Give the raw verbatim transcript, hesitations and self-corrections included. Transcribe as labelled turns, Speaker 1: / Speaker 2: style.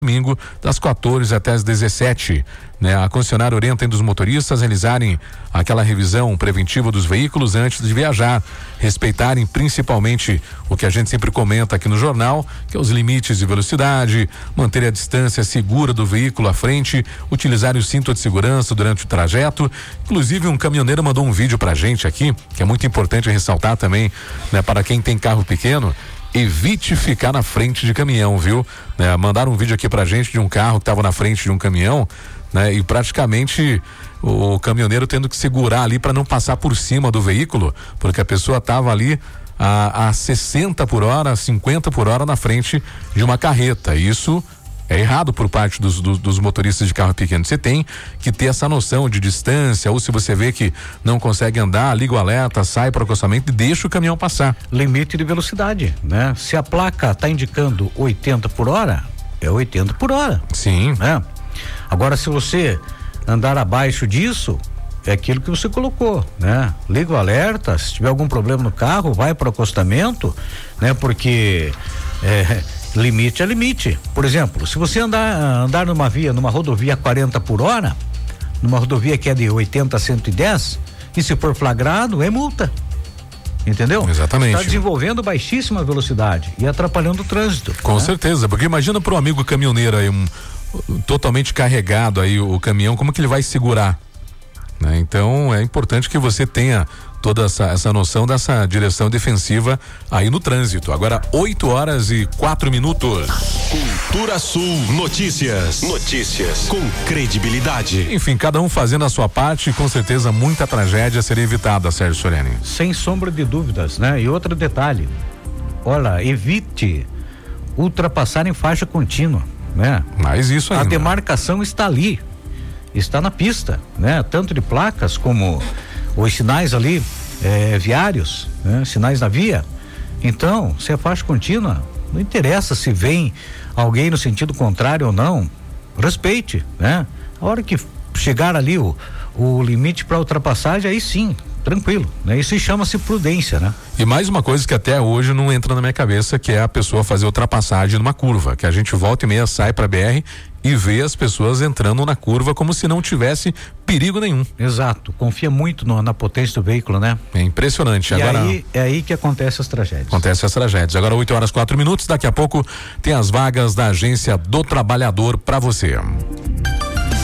Speaker 1: domingo, das quatorze até as dezessete. Né? A concessionária orienta ainda os motoristas a realizarem aquela revisão preventiva dos veículos antes de viajar, respeitarem principalmente o que a gente sempre comenta aqui no jornal, que é os limites de velocidade, manter a distância segura do veículo à frente, utilizar o cinto de segurança durante o trajeto. Inclusive, um caminhoneiro mandou um vídeo pra gente aqui, que é muito importante ressaltar também, né, para quem tem carro pequeno. Evite ficar na frente de caminhão, viu? Né? Mandaram um vídeo aqui pra gente de um carro que estava na frente de um caminhão, né? E praticamente o caminhoneiro tendo que segurar ali para não passar por cima do veículo, porque a pessoa estava ali a, a sessenta por hora, cinquenta por hora na frente de uma carreta. Isso é errado por parte dos, dos, dos motoristas de carro pequeno. Você tem que ter essa noção de distância, ou se você vê que não consegue andar, liga o alerta, sai para o acostamento e deixa o caminhão passar.
Speaker 2: Limite de velocidade, né? Se a placa está indicando oitenta por hora, é oitenta por hora.
Speaker 1: Sim.
Speaker 2: Né? Agora, se você andar abaixo disso, é aquilo que você colocou, né? Liga o alerta, se tiver algum problema no carro, vai para o acostamento, né? Porque é, limite é limite. Por exemplo, se você andar, andar numa via, numa rodovia quarenta por hora, numa rodovia que é de oitenta a cento e dez, e se for flagrado, é multa. Entendeu?
Speaker 1: Exatamente.
Speaker 2: Está desenvolvendo baixíssima velocidade e atrapalhando o trânsito.
Speaker 1: Com
Speaker 2: né?
Speaker 1: certeza, porque imagina para um amigo caminhoneiro aí, um, totalmente carregado aí o, o caminhão, como que ele vai segurar? Né? Então é importante que você tenha toda essa, essa noção dessa direção defensiva aí no trânsito. Agora, oito horas e quatro minutos.
Speaker 3: Cultura Sul Notícias. Notícias com credibilidade.
Speaker 1: Enfim, cada um fazendo a sua parte, com certeza muita tragédia seria evitada, Sérgio Soriani.
Speaker 2: Sem sombra de dúvidas, né? E outro detalhe, olha, evite ultrapassar em faixa contínua, né?
Speaker 1: Mas isso ainda.
Speaker 2: A demarcação está ali, está na pista, né? Tanto de placas como os sinais ali eh, viários, né? Sinais na via. Então, se é faixa contínua, não interessa se vem alguém no sentido contrário ou não, respeite, né? A hora que chegar ali o, o limite para ultrapassagem, aí sim, tranquilo, né? Isso chama-se prudência, né?
Speaker 1: E mais uma coisa que até hoje não entra na minha cabeça, que é a pessoa fazer ultrapassagem numa curva, que a gente volta e meia sai pra B R e vê as pessoas entrando na curva como se não tivesse perigo nenhum.
Speaker 2: Exato, confia muito no, na potência do veículo, né?
Speaker 1: É impressionante.
Speaker 2: E
Speaker 1: Agora
Speaker 2: aí, é aí que acontece as tragédias.
Speaker 1: Acontece as tragédias. Agora oito horas quatro minutos, daqui a pouco tem as vagas da Agência do Trabalhador para você.